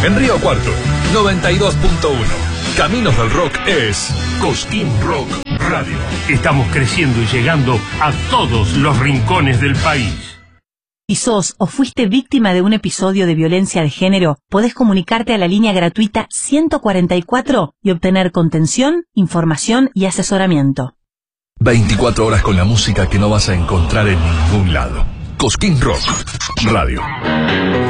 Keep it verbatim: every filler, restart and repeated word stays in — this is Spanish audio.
En Río Cuarto, noventa y dos punto uno. Caminos del Rock es Cosquín Rock Radio. Estamos creciendo y llegando a todos los rincones del país. Si sos o fuiste víctima de un episodio de violencia de género, podés comunicarte a la línea gratuita ciento cuarenta y cuatro y obtener contención, información y asesoramiento. veinticuatro horas con la música que no vas a encontrar en ningún lado. Cosquín Rock Radio.